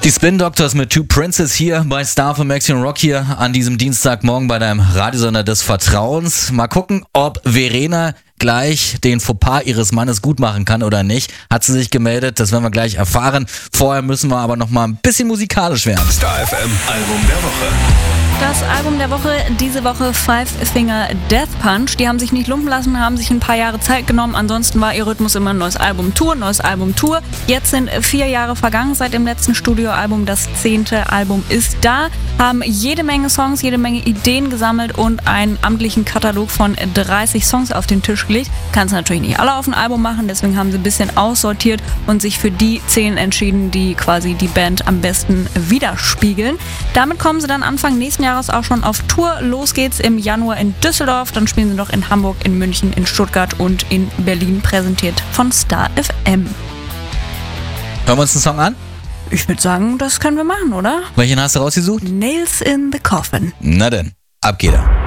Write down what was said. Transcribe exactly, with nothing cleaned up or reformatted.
Die Spin Doctors mit Two Princes hier bei Star von Maximum Rock hier an diesem Dienstagmorgen bei deinem Radiosender des Vertrauens. Mal gucken, ob Verena gleich den Fauxpas ihres Mannes gut machen kann oder nicht. Hat sie sich gemeldet, das werden wir gleich erfahren. Vorher müssen wir aber noch mal ein bisschen musikalisch werden. Star F M Album der Woche. Das Album der Woche, diese Woche Five Finger Death Punch. Die haben sich nicht lumpen lassen, haben sich ein paar Jahre Zeit genommen. Ansonsten war ihr Rhythmus immer ein neues Album Tour, neues Album Tour. Jetzt sind vier Jahre vergangen seit dem letzten Studioalbum. Das zehnte Album ist da. Haben jede Menge Songs, jede Menge Ideen gesammelt und einen amtlichen Katalog von dreißig Songs auf den Tisch gelegt. Kannst natürlich nicht alle auf ein Album machen, deswegen haben sie ein bisschen aussortiert und sich für die zehn entschieden, die quasi die Band am besten widerspiegeln. Damit kommen sie dann Anfang nächsten Jahres auch schon auf Tour. Los geht's im Januar in Düsseldorf, dann spielen sie noch in Hamburg, in München, in Stuttgart und in Berlin, präsentiert von Star F M. Hören wir uns einen Song an? Ich würde sagen, das können wir machen, oder? Welchen hast du rausgesucht? Nails in the Coffin. Na denn, ab geht er.